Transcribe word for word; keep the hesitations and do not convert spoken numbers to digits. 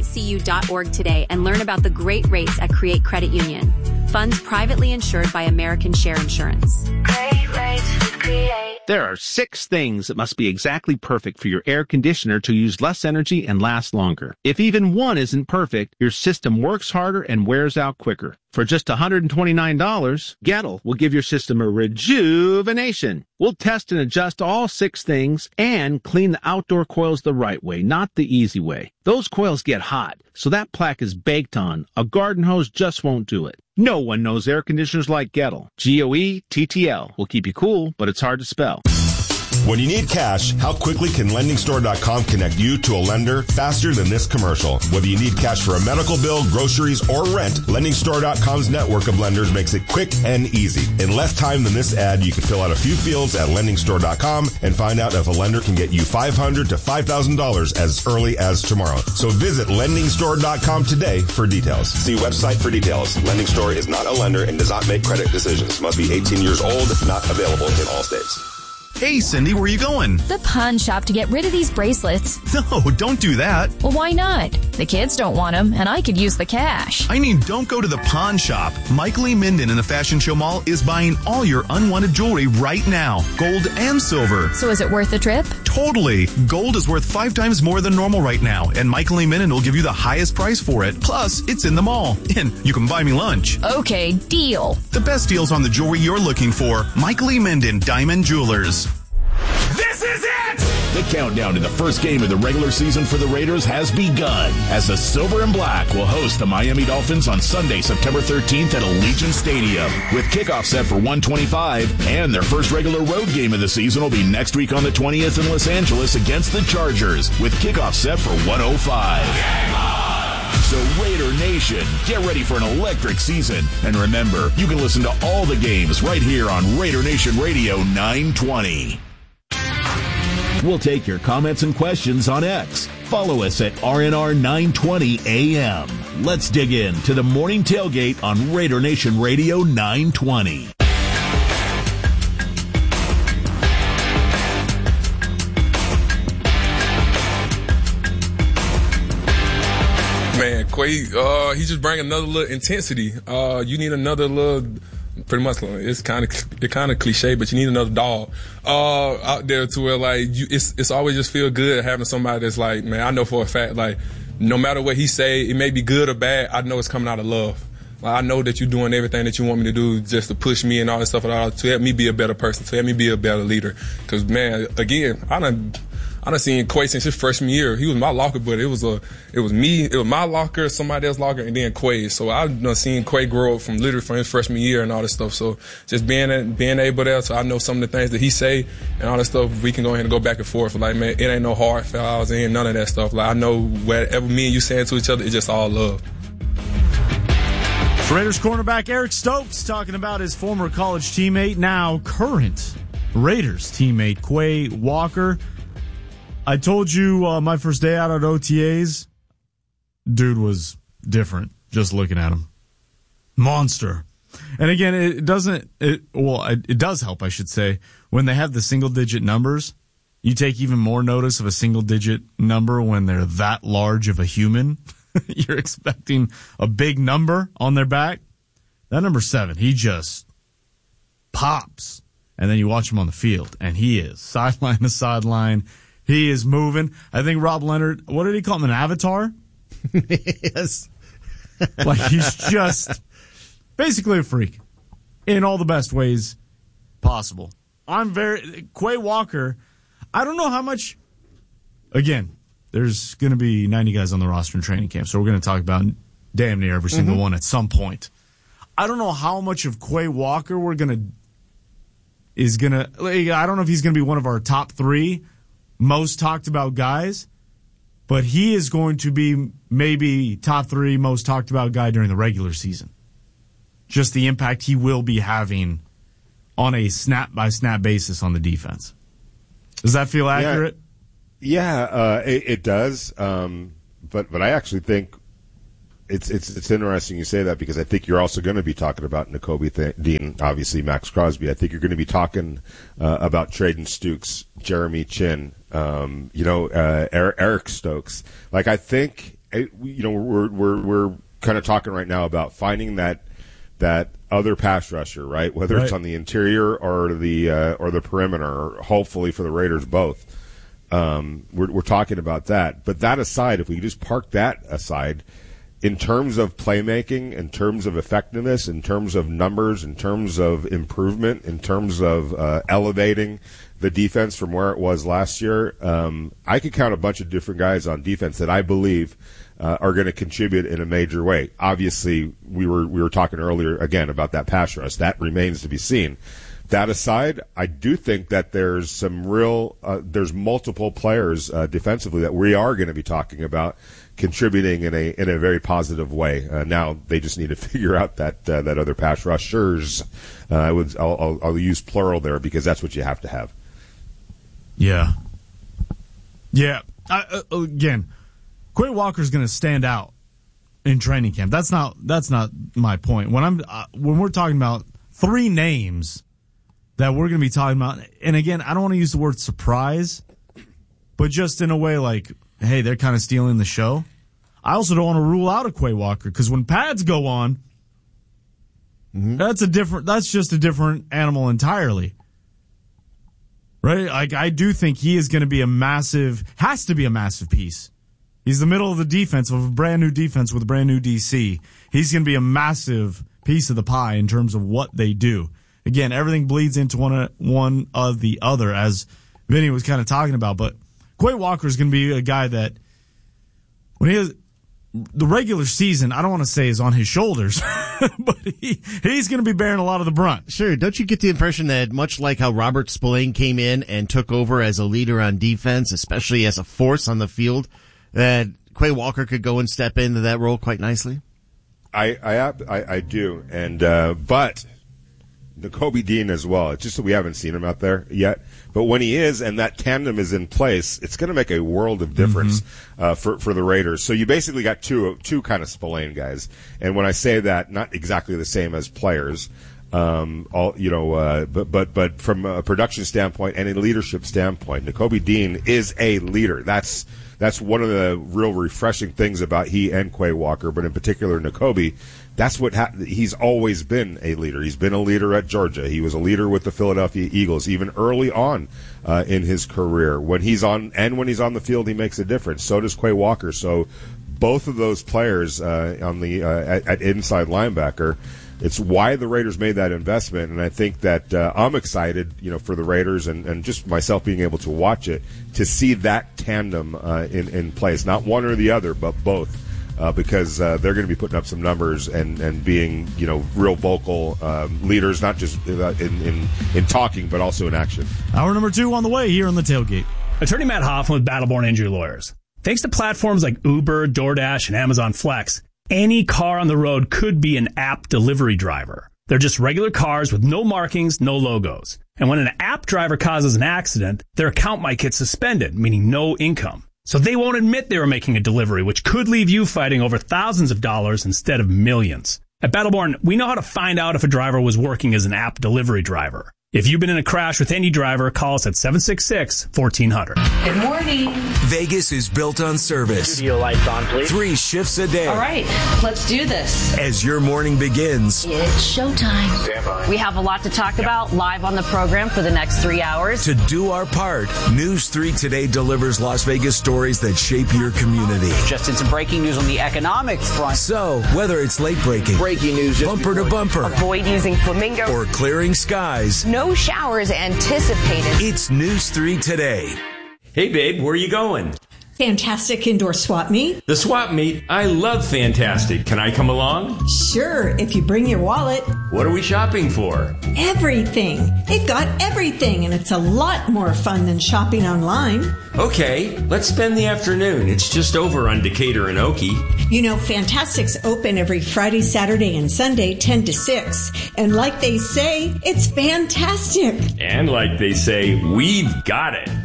create c u dot org today and learn about the great rates at Create Credit Union. Funds privately insured by American Share Insurance. Great rates with Create. There are six things that must be exactly perfect for your air conditioner to use less energy and last longer. If even one isn't perfect, your system works harder and wears out quicker. For just one hundred twenty-nine dollars, Gettle will give your system a rejuvenation. We'll test and adjust all six things and clean the outdoor coils the right way, not the easy way. Those coils get hot, so that plaque is baked on. A garden hose just won't do it. No one knows air conditioners like Gettle. G O E T T L will keep you cool, but it's hard to spell. When you need cash, how quickly can lending store dot com connect you to a lender faster than this commercial? Whether you need cash for a medical bill, groceries, or rent, lending store dot com's network of lenders makes it quick and easy. In less time than this ad, you can fill out a few fields at lending store dot com and find out if a lender can get you five hundred dollars to five thousand dollars as early as tomorrow. So visit lending store dot com today for details. See website for details. Lending Store is not a lender and does not make credit decisions. Must be eighteen years old, not available in all states. Hey, Cindy, where are you going? The pawn shop to get rid of these bracelets. No, don't do that. Well, why not? The kids don't want them, and I could use the cash. I mean, don't go to the pawn shop. Michael E. Minden in the Fashion Show Mall is buying all your unwanted jewelry right now, gold and silver. So is it worth the trip? Totally. Gold is worth five times more than normal right now, and Michael E. Minden will give you the highest price for it. Plus, it's in the mall, and you can buy me lunch. Okay, deal. The best deals on the jewelry you're looking for. Michael E. Minden, Diamond Jewelers. This is it! The countdown to the first game of the regular season for the Raiders has begun as the Silver and Black will host the Miami Dolphins on Sunday, September thirteenth at Allegiant Stadium. With kickoff set for one twenty-five, and their first regular road game of the season will be next week on the twentieth in Los Angeles against the Chargers, with kickoff set for one oh five. Game on! So Raider Nation, get ready for an electric season. And remember, you can listen to all the games right here on Raider Nation Radio nine twenty. We'll take your comments and questions on X. Follow us at R N R nine twenty A M. Let's dig in to the morning tailgate on Raider Nation Radio nine twenty. Man, Quay, uh, he just bring another little intensity. Uh, you need another little... Pretty much, it's kind of it's kind of cliche, but you need another dog uh, out there to where like you, it's it's always just feel good having somebody that's like, man, I know for a fact, like no matter what he say, it may be good or bad, I know it's coming out of love. Like, I know that you're doing everything that you want me to do just to push me and all that stuff, and all, to help me be a better person, to help me be a better leader. Because man, again, I done. I done seen Quay since his freshman year. He was my locker, but it was a, it was me, it was my locker, somebody else's locker, and then Quay. So I've done seen Quay grow up from literally from his freshman year and all this stuff. So just being being able there, so I know some of the things that he say and all that stuff. We can go ahead and go back and forth. Like man, it ain't no hard fouls, ain't none of that stuff. Like I know whatever me and you saying to each other, it's just all love. Raiders cornerback Eric Stokes talking about his former college teammate, now current Raiders teammate Quay Walker. I told you uh, my first day out at O T As, dude was different just looking at him. Monster. And again, it doesn't, it, well, it, it does help, I should say, when they have the single-digit numbers. You take even more notice of a single-digit number when they're that large of a human. You're expecting a big number on their back. That number seven, he just pops. And then you watch him on the field, and he is sideline to sideline. He is moving. I think Rob Leonard, what did he call him, an avatar? Yes. Like he's just basically a freak in all the best ways possible. I'm very, Quay Walker, I don't know how much, again, there's going to be ninety guys on the roster in training camp, so we're going to talk about damn near every single mm-hmm. one at some point. I don't know how much of Quay Walker we're going to, is going to, like, I don't know if he's going to be one of our top three most talked about guys, but he is going to be maybe top three most talked about guy during the regular season. Just the impact he will be having on a snap-by-snap basis on the defense. Does that feel accurate? Yeah, yeah uh, it, it does. Um, but but I actually think it's it's it's interesting you say that, because I think you're also going to be talking about Nakobe Th- Dean, obviously Max Crosby. I think you're going to be talking uh, about Traden Stukes, Jeremy Chin, um, you know, uh, Eric, Eric Stokes. Like I think you know, we're we're we're kind of talking right now about finding that that other pass rusher, right? Whether right. it's on the interior or the uh, or the perimeter, or hopefully for the Raiders both. Um, we're we're talking about that. But that aside, if we just park that aside, in terms of playmaking, in terms of effectiveness, in terms of numbers, in terms of improvement, in terms of uh, elevating the defense from where it was last year, um, I could count a bunch of different guys on defense that I believe uh, are going to contribute in a major way. Obviously, we were we were talking earlier again about that pass rush. That remains to be seen. That aside, I do think that there's some real uh, there's multiple players uh, defensively that we are going to be talking about contributing in a in a very positive way. Uh, now they just need to figure out that uh, that other pass rushers. Uh, I would I'll, I'll, I'll use plural there because that's what you have to have. Yeah, yeah. I, uh, again, Quay Walker's going to stand out in training camp. That's not that's not my point. When I'm uh, when we're talking about three names that we're going to be talking about, and again, I don't want to use the word surprise, but just in a way like, hey, they're kind of stealing the show. I also don't want to rule out a Quay Walker because when pads go on, mm-hmm. that's a different. That's just a different animal entirely, right? Like I do think he is going to be a massive, has to be a massive piece. He's the middle of the defense of a brand new defense with a brand new D C. He's going to be a massive piece of the pie in terms of what they do. Again, everything bleeds into one one of the other, as Vinny was kind of talking about, but Quay Walker is going to be a guy that when he has the regular season, I don't want to say is on his shoulders, but he, he's going to be bearing a lot of the brunt. Sure. Don't you get the impression that much like how Robert Spillane came in and took over as a leader on defense, especially as a force on the field, that Quay Walker could go and step into that role quite nicely? I I, I, I do, and uh, but Nakobe Dean as well. It's just that we haven't seen him out there yet. But when he is, and that tandem is in place, it's going to make a world of difference mm-hmm. uh, for for the Raiders. So you basically got two two kind of Spillane guys, and when I say that, not exactly the same as players, um, all you know, uh, but but but from a production standpoint and a leadership standpoint, Nakobe Dean is a leader. That's that's one of the real refreshing things about he and Quay Walker, but in particular Nakobe. That's what ha- he's always been a leader. He's been a leader at Georgia. He was a leader with the Philadelphia Eagles, even early on uh, in his career. When he's on and when he's on the field, he makes a difference. So does Quay Walker. So both of those players uh, on the uh, at, at inside linebacker, it's why the Raiders made that investment. And I think that uh, I'm excited, you know, for the Raiders and, and just myself being able to watch it to see that tandem uh, in in place, not one or the other, but both. Uh, because uh, they're going to be putting up some numbers and, and being, you know, real vocal um, leaders, not just in, in in talking, but also in action. Hour number two on the way here on The Tailgate. Attorney Matt Hoffman with Battleborn Injury Lawyers. Thanks to platforms like Uber, DoorDash, and Amazon Flex, any car on the road could be an app delivery driver. They're just regular cars with no markings, no logos. And when an app driver causes an accident, their account might get suspended, meaning no income. So they won't admit they were making a delivery, which could leave you fighting over thousands of dollars instead of millions. At Battleborn, we know how to find out if a driver was working as an app delivery driver. If you've been in a crash with any driver, call us at seven six six, one four zero zero. Good morning. Vegas is built on service. Studio lights on, please. Three shifts a day. All right, let's do this. As your morning begins. It's showtime. Stand by. We have a lot to talk about live on the program for the next three hours. To do our part, News three Today delivers Las Vegas stories that shape your community. Just in some breaking news on the economic front. So, whether it's late breaking, breaking news, bumper to bumper, avoid using flamingo, or clearing skies, no showers anticipated. It's News three Today. Hey, babe, where are you going? Fantastic Indoor Swap Meet. The swap meet? I love Fantastic. Can I come along? Sure, if you bring your wallet. What are we shopping for? Everything. They've got everything, and it's a lot more fun than shopping online. Okay, let's spend the afternoon. It's just over on Decatur and Oki. You know, Fantastic's open every Friday, Saturday, and Sunday, ten to six. And like they say, it's fantastic. And like they say, we've got it.